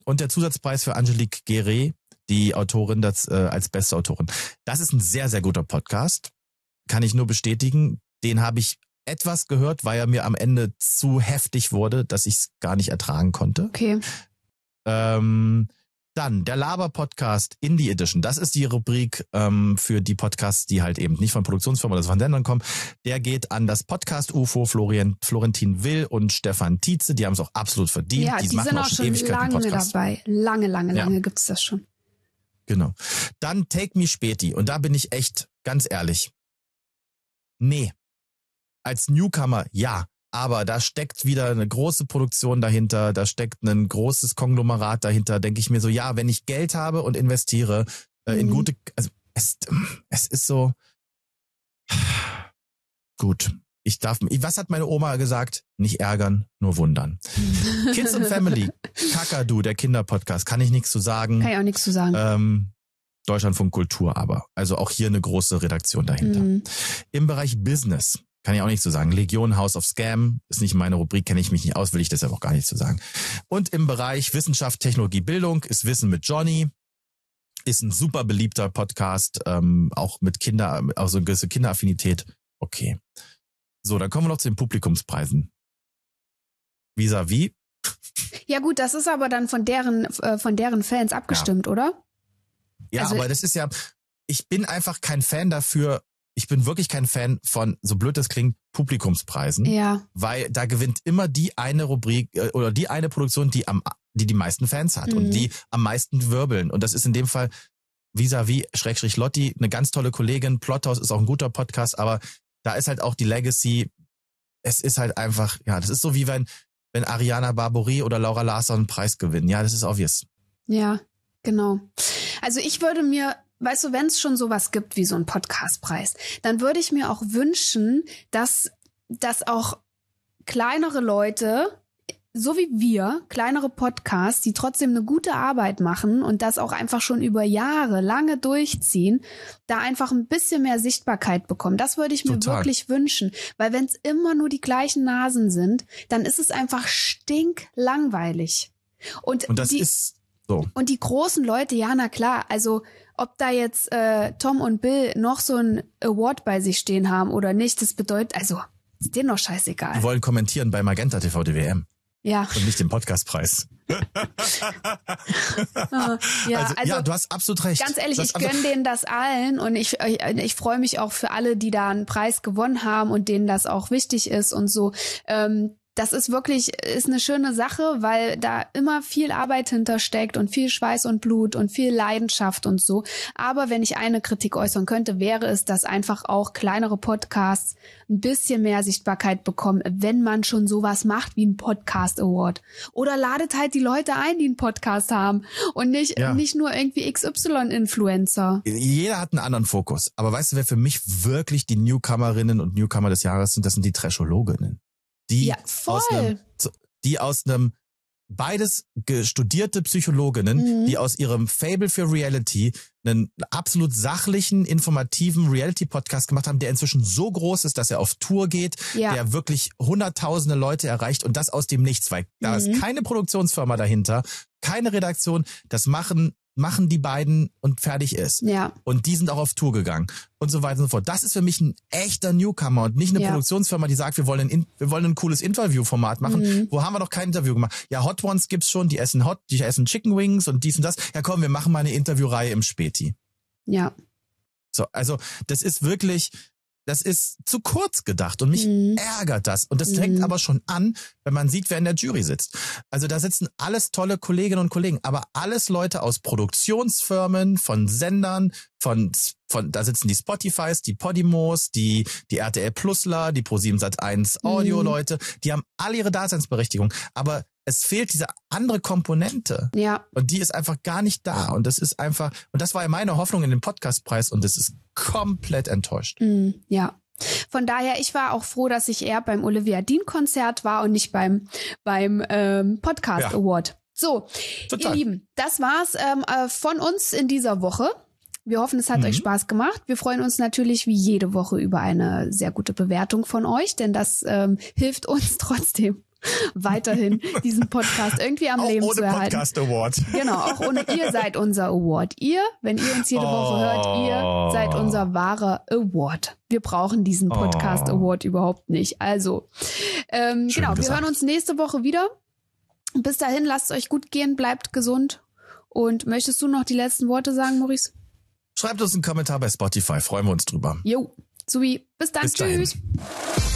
Und der Zusatzpreis für Angelique Guéret, die Autorin, als beste Autorin. Das ist ein sehr, sehr guter Podcast. Kann ich nur bestätigen. Den habe ich etwas gehört, weil er mir am Ende zu heftig wurde, dass ich es gar nicht ertragen konnte. Okay. Dann der Laber-Podcast Indie Edition. Das ist die Rubrik für die Podcasts, die halt eben nicht von Produktionsfirmen oder von Sendern kommen. Der geht an das Podcast-UFO Florentin Will und Stefan Tietze. Die haben es auch absolut verdient. Ja, die sind auch schon lange dabei. Lange gibt's das schon. Genau. Dann Take Me Späti. Und da bin ich echt ganz ehrlich. Nee. Als Newcomer, ja. Aber da steckt wieder eine große Produktion dahinter, da steckt ein großes Konglomerat dahinter, denke ich mir so, ja, wenn ich Geld habe und investiere in gute, also es ist so, gut, was hat meine Oma gesagt? Nicht ärgern, nur wundern. Kids and Family, Kakadu, der Kinderpodcast, kann ich nichts zu sagen. Kann ich auch nichts zu sagen. Deutschlandfunk Kultur aber, also auch hier eine große Redaktion dahinter. Im Bereich Business, kann ich auch nichts zu sagen. Legion, House of Scam, ist nicht meine Rubrik, kenne ich mich nicht aus, will ich deshalb auch gar nichts zu sagen. Und im Bereich Wissenschaft, Technologie, Bildung ist Wissen mit Johnny, ist ein super beliebter Podcast, auch mit auch so eine gewisse Kinderaffinität. Okay. So, dann kommen wir noch zu den Publikumspreisen. Vis-à-vis. Ja gut, das ist aber dann von deren Fans abgestimmt, oder? Ja, also, aber das ist ja, ich bin einfach kein Fan dafür. Ich bin wirklich kein Fan von, so blöd das klingt, Publikumspreisen. Ja. Weil da gewinnt immer die eine Rubrik oder die eine Produktion, die meisten Fans hat und die am meisten wirbeln. Und das ist in dem Fall Vis-à-vis / Lotti, eine ganz tolle Kollegin. Plothaus ist auch ein guter Podcast, aber da ist halt auch die Legacy. Es ist halt einfach, ja, das ist so wie wenn Ariana Barbouri oder Laura Larsson einen Preis gewinnen. Ja, das ist obvious. Ja, genau. Also ich würde mir, weißt du, wenn es schon sowas gibt wie so einen Podcastpreis, dann würde ich mir auch wünschen, dass auch kleinere Leute, so wie wir, kleinere Podcasts, die trotzdem eine gute Arbeit machen und das auch einfach schon über Jahre lange durchziehen, da einfach ein bisschen mehr Sichtbarkeit bekommen. Das würde ich mir wirklich wünschen, weil wenn es immer nur die gleichen Nasen sind, dann ist es einfach stinklangweilig. Und das ist so. Und die großen Leute, ja, na klar, also ob da jetzt Tom und Bill noch so ein Award bei sich stehen haben oder nicht, das bedeutet, also ist denen noch scheißegal. Die wollen kommentieren bei Magenta TV die WM. Ja. Und nicht den Podcastpreis. Ja, du hast absolut recht. Ganz ehrlich, ich gönne denen das allen und ich freue mich auch für alle, die da einen Preis gewonnen haben und denen das auch wichtig ist und so. Das ist eine schöne Sache, weil da immer viel Arbeit hintersteckt und viel Schweiß und Blut und viel Leidenschaft und so. Aber wenn ich eine Kritik äußern könnte, wäre es, dass einfach auch kleinere Podcasts ein bisschen mehr Sichtbarkeit bekommen, wenn man schon sowas macht wie ein Podcast Award. Oder ladet halt die Leute ein, die einen Podcast haben und nicht nur irgendwie XY-Influencer. Jeder hat einen anderen Fokus. Aber weißt du, wer für mich wirklich die Newcomerinnen und Newcomer des Jahres sind? Das sind die Trashologinnen. Die aus einem beides studierte Psychologinnen, die aus ihrem Fable für Reality einen absolut sachlichen, informativen Reality-Podcast gemacht haben, der inzwischen so groß ist, dass er auf Tour geht, der wirklich hunderttausende Leute erreicht und das aus dem Nichts, weil da ist keine Produktionsfirma dahinter, keine Redaktion, das machen die beiden und fertig ist. Ja. Und die sind auch auf Tour gegangen und so weiter und so fort. Das ist für mich ein echter Newcomer und nicht eine Produktionsfirma, die sagt, wir wollen ein cooles Interviewformat machen. Wo haben wir noch kein Interview gemacht? Ja, Hot Ones gibt's schon, die essen Chicken Wings und dies und das. Ja komm, wir machen mal eine Interviewreihe im Späti. Ja. So, also das ist zu kurz gedacht und mich ärgert das. Und das fängt aber schon an, wenn man sieht, wer in der Jury sitzt. Also da sitzen alles tolle Kolleginnen und Kollegen, aber alles Leute aus Produktionsfirmen, von Sendern, da sitzen die Spotifys, die Podimos, die RTL Plusler, die Pro7 Sat1 Audio-Leute, die haben alle ihre Daseinsberechtigung. Aber es fehlt diese andere Komponente. Ja. Und die ist einfach gar nicht da. Und das ist einfach, und das war ja meine Hoffnung in den Podcastpreis und das ist komplett enttäuscht. Ja. Von daher, ich war auch froh, dass ich eher beim Olivia Dean-Konzert war und nicht beim Podcast Award. So, total. Ihr Lieben, das war's von uns in dieser Woche. Wir hoffen, es hat euch Spaß gemacht. Wir freuen uns natürlich wie jede Woche über eine sehr gute Bewertung von euch, denn das hilft uns trotzdem weiterhin diesen Podcast irgendwie am Leben zu erhalten. Ohne Podcast Award. Genau, auch ohne. Ihr seid unser Award. Ihr, wenn ihr uns jede Woche hört, ihr seid unser wahrer Award. Wir brauchen diesen Podcast Award überhaupt nicht. Also, genau, wir hören uns nächste Woche wieder. Bis dahin, lasst es euch gut gehen, bleibt gesund. Und möchtest du noch die letzten Worte sagen, Maurice? Schreibt uns einen Kommentar bei Spotify, freuen wir uns drüber. Jo, Subi, bis dann, tschüss. Dahin.